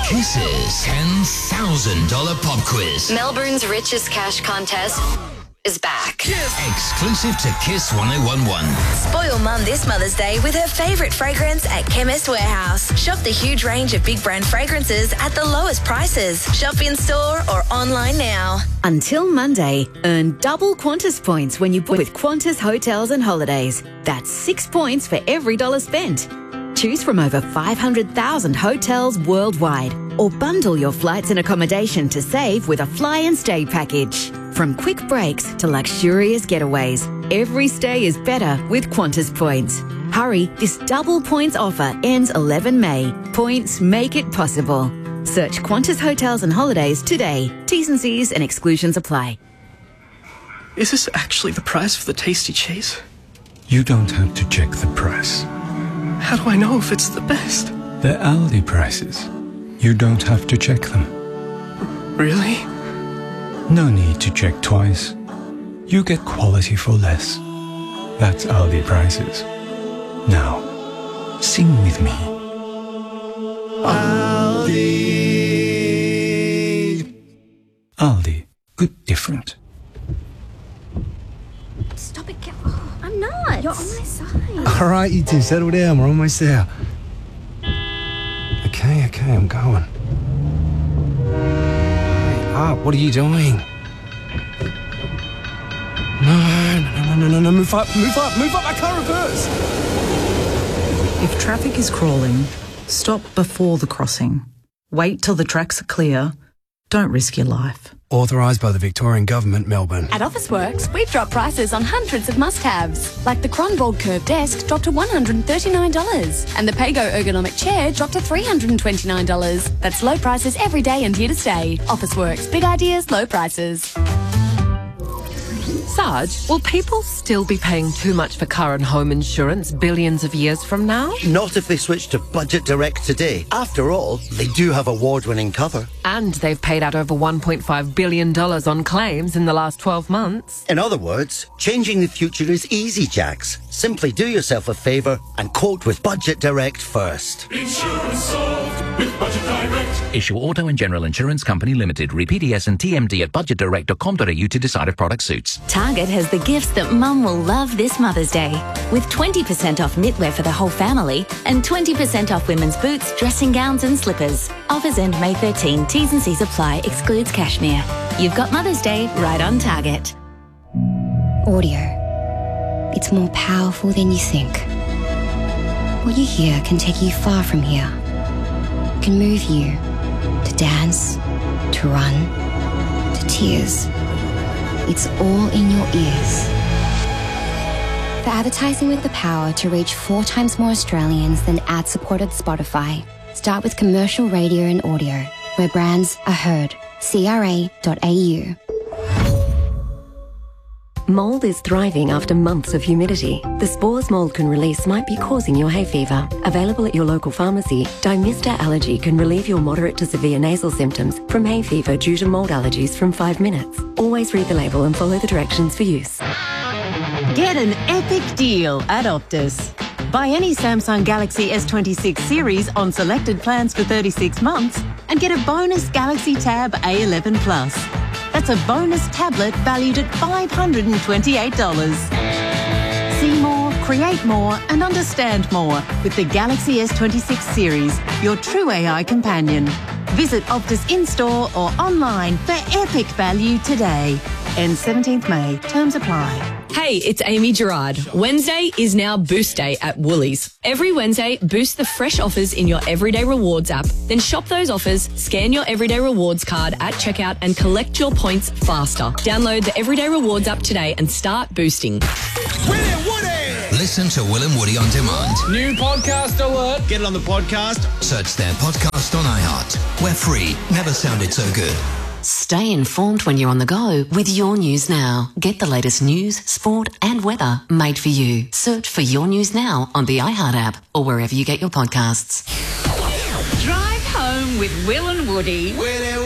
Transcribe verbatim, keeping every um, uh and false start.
Kiss's ten thousand dollars pop quiz. Melbourne's richest cash contest is back. Exclusive to Kiss one oh one one. Spoil Mum this Mother's Day with her favourite fragrance at Chemist Warehouse. Shop the huge range of big brand fragrances at the lowest prices. Shop in store or online now. Until Monday, earn double Qantas points when you book with Qantas Hotels and Holidays. That's six points for every dollar spent. Choose from over five hundred thousand hotels worldwide or bundle your flights and accommodation to save with a fly and stay package. From quick breaks to luxurious getaways, every stay is better with Qantas points. Hurry, this double points offer ends eleven May. Points make it possible. Search Qantas Hotels and Holidays today. T's and C's and exclusions apply. Is this actually the price for the tasty cheese? You don't have to check the price. How do I know if it's the best? They're Aldi prices. You don't have to check them. Really? No need to check twice. You get quality for less. That's Aldi prices. Now, sing with me. Aldi. Aldi. Good different. Stop it. Get, oh, I'm not. You're on my side. All right, you two, settle down. We're almost there. Okay, okay, I'm going. Hey, up. What are you doing? No, no, no, no, no, no. Move up, move up, move up. I can't reverse. If traffic is crawling, stop before the crossing. Wait till the tracks are clear. Don't risk your life. Authorised by the Victorian Government, Melbourne. At Officeworks, we've dropped prices on hundreds of must-haves, like the Cronbold Curve Desk dropped to one hundred thirty-nine dollars and the Pago Ergonomic Chair dropped to three hundred twenty-nine dollars. That's low prices every day and here to stay. Officeworks, big ideas, low prices. Sarge, will people still be paying too much for car and home insurance billions of years from now? Not if they switch to Budget Direct today. After all, they do have award-winning cover. And they've paid out over one point five billion dollars on claims in the last twelve months. In other words, changing the future is easy, Jax. Simply do yourself a favour and quote with Budget Direct first. Insurance solved with Budget Direct. Issue Auto and General Insurance Company Limited. Read P D S and T M D at budget direct dot com dot a u to decide if product suits. Target has the gifts that Mum will love this Mother's Day. With twenty percent off knitwear for the whole family and twenty percent off women's boots, dressing gowns and slippers. Offers end May thirteenth. T's and C's apply. Excludes cashmere. You've got Mother's Day right on Target. Audio. It's more powerful than you think. What you hear can take you far from here. It can move you to dance, to run, to tears. It's all in your ears. For advertising with the power to reach four times more Australians than ad-supported Spotify, start with commercial radio and audio, where brands are heard. C R A dot A U. Mould is thriving after months of humidity. The spores mould can release might be causing your hay fever. Available at your local pharmacy, Dymista Allergy can relieve your moderate to severe nasal symptoms from hay fever due to mould allergies from five minutes. Always read the label and follow the directions for use. Get an epic deal at Optus. Buy any Samsung Galaxy S twenty-six series on selected plans for thirty-six months and get a bonus Galaxy Tab A eleven Plus. That's a bonus tablet valued at five hundred twenty-eight dollars. See more, create more and understand more with the Galaxy S twenty-six series, your true A I companion. Visit Optus in-store or online for epic value today. Ends seventeenth May. Terms apply. Hey, it's Amy Gerard. Wednesday is now Boost Day at Woolies. Every Wednesday, boost the fresh offers in your Everyday Rewards app. Then shop those offers, scan your Everyday Rewards card at checkout and collect your points faster. Download the Everyday Rewards app today and start boosting. Listen to Will and Woody on demand. New podcast alert. Get it on the podcast. Search their podcast on iHeart. We're free. Never sounded so good. Stay informed when you're on the go with Your News Now. Get the latest news, sport and weather made for you. Search for Your News Now on the iHeart app or wherever you get your podcasts. Drive home with Will and Woody. Woody,